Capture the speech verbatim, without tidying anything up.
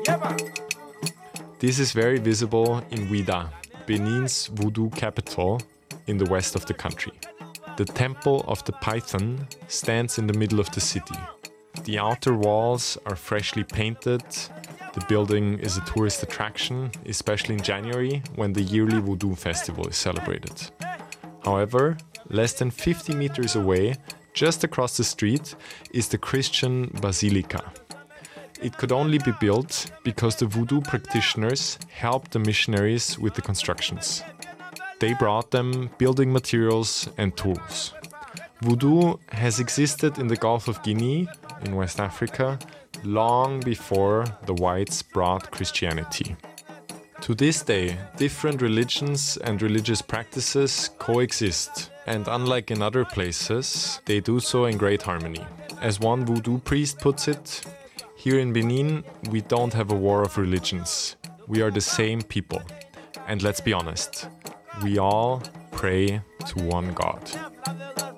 This is very visible in Ouidah, Benin's voodoo capital in the west of the country. The Temple of the Python stands in the middle of the city. The outer walls are freshly painted. The building is a tourist attraction, especially in January when the yearly Voodoo Festival is celebrated. However, less than fifty meters away, just across the street, is the Christian Basilica. It could only be built because the voodoo practitioners helped the missionaries with the constructions. They brought them building materials and tools. Voodoo has existed in the Gulf of Guinea, in West Africa, long before the whites brought Christianity. To this day, different religions and religious practices coexist, and unlike in other places, they do so in great harmony. As one voodoo priest puts it, here in Benin, we don't have a war of religions. We are the same people. And let's be honest, we all pray to one God.